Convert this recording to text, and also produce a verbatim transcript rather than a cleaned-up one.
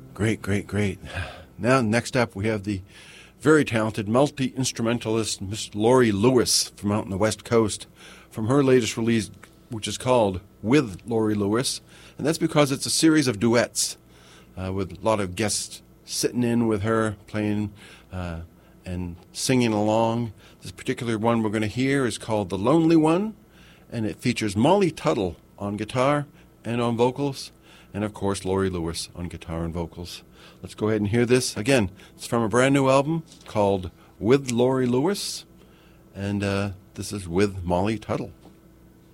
Great, great, great. Now, next up, we have the very talented multi-instrumentalist Miss Laurie Lewis from out on the West Coast, from her latest release, which is called With Laurie Lewis, and that's because it's a series of duets uh, with a lot of guests sitting in with her, playing uh, and singing along. This particular one we're going to hear is called The Lonely One, and it features Molly Tuttle on guitar and on vocals, and of course Laurie Lewis on guitar and vocals. Let's go ahead and hear this. Again, it's from a brand new album called With Laurie Lewis, and uh, this is with Molly Tuttle.